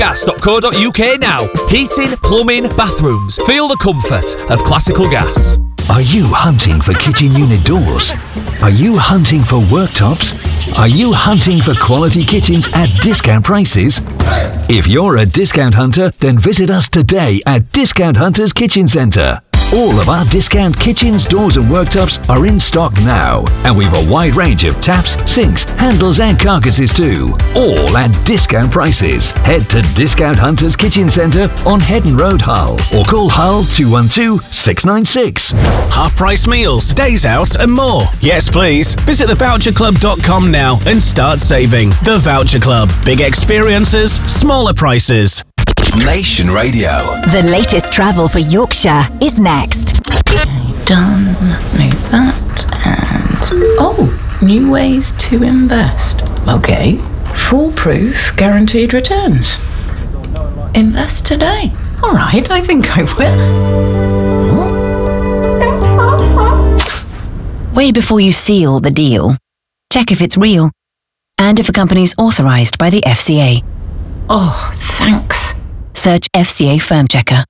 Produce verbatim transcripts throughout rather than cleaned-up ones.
gas dot co dot uk now. Heating, plumbing, bathrooms. Feel the comfort of Classical Gas. Are you hunting for kitchen unit doors? Are you hunting for worktops? Are you hunting for quality kitchens at discount prices? If you're a discount hunter, then visit us today at Discount Hunters Kitchen Centre. All of our discount kitchens, doors and worktops are in stock now, and we've a wide range of taps, sinks, handles and carcasses too, all at discount prices. Head to Discount Hunters Kitchen Centre on Headon Road, Hull, or call Hull two one two, six nine six. Half-price meals, days out and more. Yes, please. Visit the voucher club dot com now and start saving. The Voucher Club. Big experiences, smaller prices. Nation Radio. The latest travel for Yorkshire is next. Done. Move that. And... oh, new ways to invest. Okay. Foolproof guaranteed returns. Invest today. All right, I think I will. Way before you seal the deal, check if it's real and if a company's authorised by the F C A. Oh, thanks. Search F C A Firm Checker.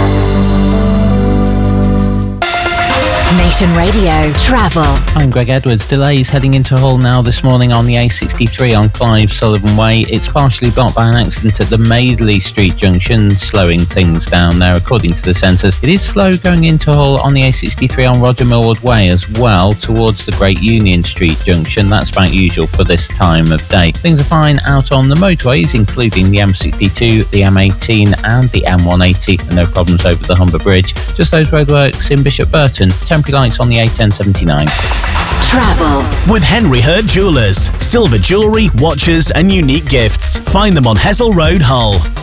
Nation Radio Travel. I'm Greg Edwards. Delays heading into Hull now this morning on the A sixty-three on Clive Sullivan Way. It's partially blocked by an accident at the Madeley Street junction, slowing things down there according to the sensors. It is slow going into Hull on the A sixty-three on Roger Millward Way as well towards the Great Union Street junction. That's about usual for this time of day. Things are fine out on the motorways, including the M sixty-two, the M eighteen and the M one eighty, and no problems over the Humber Bridge. Just those roadworks in Bishop Burton. Temporary lights on the A ten seventy-nine. Travel with Henry Hurt Jewellers. Silver jewellery, watches and unique gifts. Find them on Hessel Road, Hull.